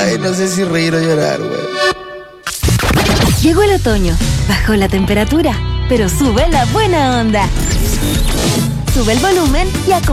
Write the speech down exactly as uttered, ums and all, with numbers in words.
Ay, no sé si reír o llorar, güey. Llegó el otoño, bajó la temperatura, pero sube la buena onda. Sube el volumen y acompáñame.